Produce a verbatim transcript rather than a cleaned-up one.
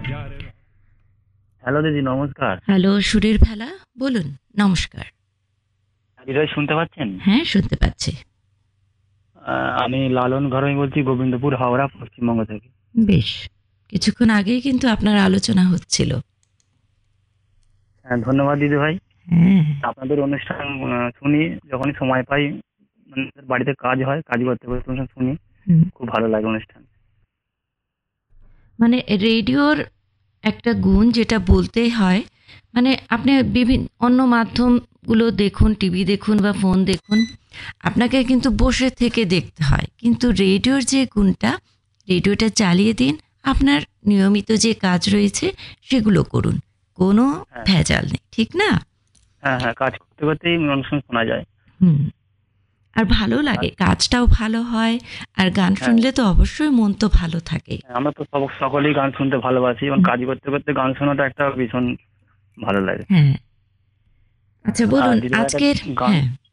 Hello দিদি, নমস্কার। Hello, সুরের ভেলা, বলুন। নমস্কার। হৃদয় শুনতে পাচ্ছেন? হ্যাঁ, শুনতে পাচ্ছি। আহ, আমি লালন ঘরোই বলছি, গোবিন্দপুর, হাওড়া, পশ্চিমবঙ্গ থেকে। বেশ, কিছুক্ষণ আগেই কিন্তু আপনার আলোচনা হচ্ছিল। হ্যাঁ, ধন্যবাদ দিদি ভাই। হ্যাঁ। আপনাদের অনুষ্ঠান আহ, শুনি যখনই সময় পাই। মানে বাড়িতে কাজ হয়, কাজ করতে করতে অনুষ্ঠান শুনি। হুম। খুব ভালো লাগে অনুষ্ঠান। মানে রেডিওর একটা গুণ যেটা বলতেই হয়, মানে আপনি বিভিন্ন অন্য মাধ্যমগুলো দেখুন, টিভি দেখুন বা ফোন দেখুন, আপনাকে কিন্তু বসে থেকে দেখতে হয়, কিন্তু রেডিওর যে গুণটা, রেডিওটা চালিয়ে দিন, আপনার নিয়মিত যে কাজ রয়েছে সেগুলো করুন, কোনো হ্যাঁ, ভেজাল নেই, ঠিক না? হ্যাঁ, হ্যাঁ, কাজ করতে করতেই অনুষ্ঠান শোনা যায়। হুম। আর ভালো আর লাগে, কাজটাও ভালো হয়, আর গান হ্যাঁ, শুনলে তো অবশ্যই মন তো ভালো থাকে। হ্যাঁ, আমরা তো সব সকলেই গান শুনতে ভালোবাসি, এবং হুম। কাজ করতে করতে গান শোনাটা একটা ভীষণ ভালো লাগে। হ্যাঁ। আচ্ছা, আর বলুন দিদি ভাই, একটা আজকের। গান হ্যাঁ,